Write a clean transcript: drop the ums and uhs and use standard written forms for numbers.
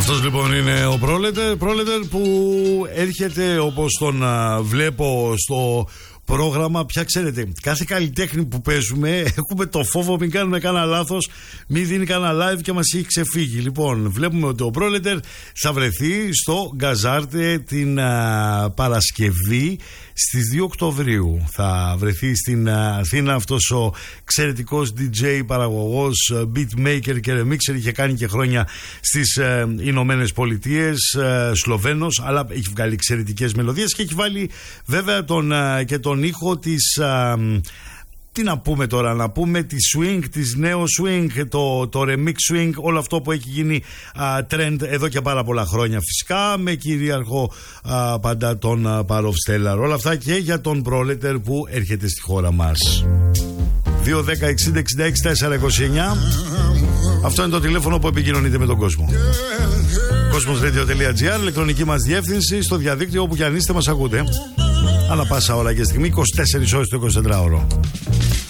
Αυτός λοιπόν είναι ο Πρόλετερ που έρχεται, όπως τον βλέπω στο πρόγραμμα. Πια ξέρετε, κάθε καλλιτέχνη που παίζουμε έχουμε το φόβο μην κάνουμε κανένα λάθος, μην δίνει κανένα live και μας έχει ξεφύγει. Λοιπόν, βλέπουμε ότι ο Πρόλετερ θα βρεθεί στο Γκαζάρτε την Παρασκευή στις 2 Οκτωβρίου. Θα βρεθεί στην Αθήνα αυτός ο εξαιρετικός DJ, παραγωγός, beatmaker και remixer. Είχε κάνει και χρόνια στις Ηνωμένες Πολιτείες, Σλοβαίνος, αλλά έχει βγάλει εξαιρετικές μελωδίες και έχει βάλει βέβαια και τον ήχο της... Τι να πούμε τώρα, να πούμε τη swing, της νέο swing, το remix swing, όλο αυτό που έχει γίνει trend εδώ και πάρα πολλά χρόνια, φυσικά με κυρίαρχο πάντα τον Παρόβ Στέλλαρ. Όλα αυτά και για τον Πρόλετερ που έρχεται στη χώρα μας. 2-10-60-66-429. Αυτό είναι το τηλέφωνο που επικοινωνείτε με τον κόσμο. Cosmosradio.gr, ηλεκτρονική μας διεύθυνση, στο διαδίκτυο, όπου κι αν είστε μας ακούτε ανά πάσα ώρα και στιγμή, 24 ώρες το 24ωρο.